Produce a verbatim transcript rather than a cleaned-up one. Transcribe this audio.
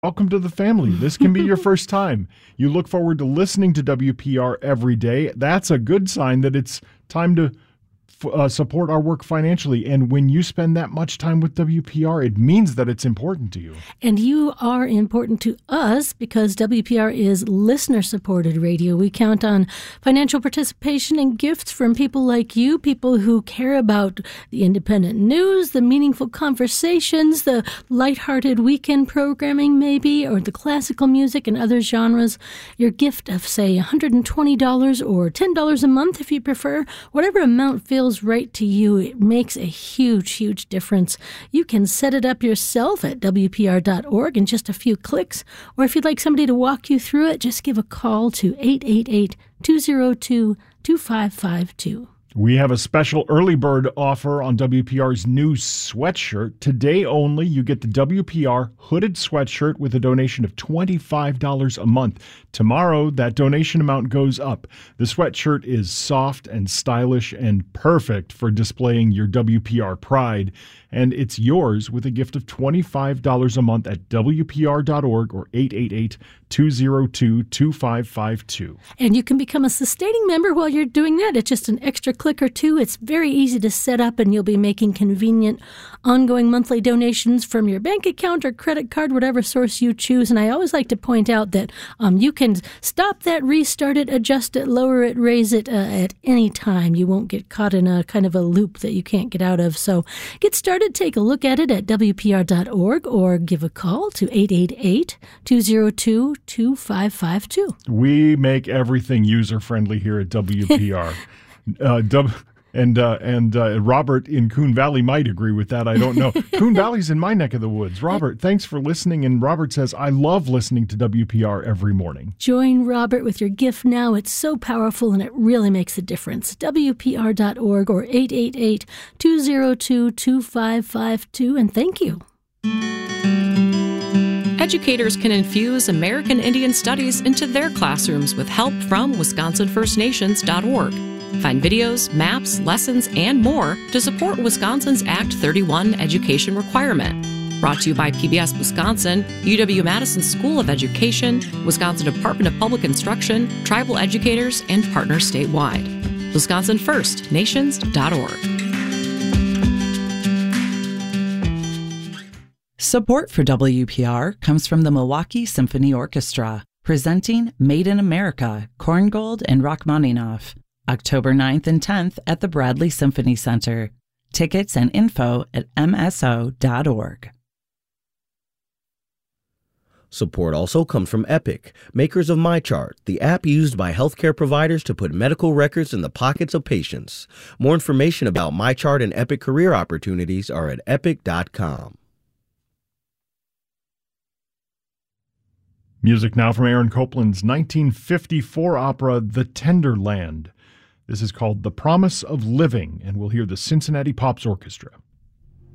Welcome to the family. This can be your first time. You look forward to listening to W P R every day. That's a good sign that it's time to uh, support our work financially. And when you spend that much time with W P R, it means that it's important to you. And you are important to us because W P R is listener-supported radio. We count on financial participation and gifts from people like you, people who care about the independent news, the meaningful conversations, the lighthearted weekend programming maybe, or the classical music and other genres. Your gift of, say, one hundred twenty dollars or ten dollars a month if you prefer, whatever amount feels right to you, it makes a huge, huge difference. You can set it up yourself at W P R dot org in just a few clicks, or if you'd like somebody to walk you through it, just give a call to eight eight eight, two zero two, two five five two. We have a special early bird offer on W P R's new sweatshirt. Today only, you get the W P R hooded sweatshirt with a donation of twenty-five dollars a month. Tomorrow, that donation amount goes up. The sweatshirt is soft and stylish and perfect for displaying your W P R pride. And it's yours with a gift of twenty-five dollars a month at W P R dot org or eight eight eight, two zero two, two five five two. And you can become a sustaining member while you're doing that. It's just an extra click or two. It's very easy to set up, and you'll be making convenient ongoing monthly donations from your bank account or credit card, whatever source you choose. And I always like to point out that um, you can stop that, restart it, adjust it, lower it, raise it uh, at any time. You won't get caught in a kind of a loop that you can't get out of. So get started. Take a look at it at W P R dot org or give a call to eight eight eight, two zero two, two five five two. We make everything user-friendly here at W P R. uh, w- and uh, and uh, Robert in Coon Valley might agree with that. I don't know. Coon Valley's in my neck of the woods. Robert, thanks for listening. And Robert says, I love listening to W P R every morning. Join Robert with your gift now. It's so powerful and it really makes a difference. W P R dot org or eight eight eight, two zero two, two five five two. And thank you. Educators can infuse American Indian Studies into their classrooms with help from Wisconsin First Nations dot org. Find videos, maps, lessons, and more to support Wisconsin's Act thirty-one education requirement. Brought to you by P B S Wisconsin, U W-Madison School of Education, Wisconsin Department of Public Instruction, tribal educators, and partners statewide. Wisconsin First Nations dot org. Support for W P R comes from the Milwaukee Symphony Orchestra, presenting Made in America, Korngold and Rachmaninoff, October ninth and tenth at the Bradley Symphony Center. Tickets and info at M S O dot org. Support also comes from Epic, makers of MyChart, the app used by healthcare providers to put medical records in the pockets of patients. More information about MyChart and Epic career opportunities are at epic dot com. Music now from Aaron Copland's nineteen fifty-four opera, The Tender Land. This is called The Promise of Living, and we'll hear the Cincinnati Pops Orchestra.